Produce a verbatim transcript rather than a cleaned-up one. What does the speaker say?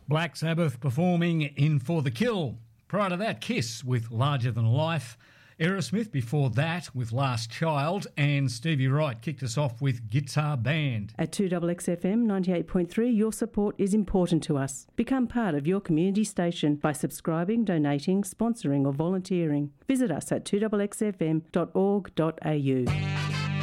Black Sabbath performing in For the Kill. Prior to that, Kiss with Larger Than Life. Aerosmith before that with Last Child, and Stevie Wright kicked us off with Guitar Band. At two X X F M ninety-eight point three, your support is important to us. Become part of your community station by subscribing, donating, sponsoring or volunteering. Visit us at two X X F M dot org dot A U.